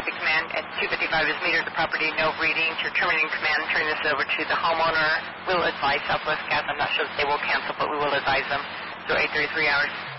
copy command at 255 is metered the property, no readings. Your terminating command, turn this over to the homeowner. We'll advise Southwest Gas. I'm not sure that they will cancel, but we will advise them. So 833 hours.